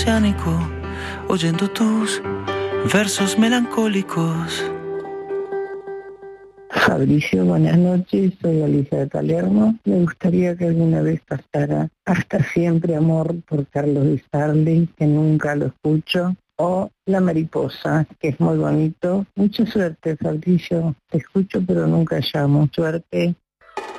oceánico, oyendo tus versos melancólicos. Fabricio, buenas noches, soy Alicia de Palermo. Me gustaría que alguna vez pasara Hasta siempre amor por Carlos Di Sarli, que nunca lo escucho, o La mariposa, que es muy bonito. Mucha suerte, Fabricio, te escucho pero nunca llamo. Suerte.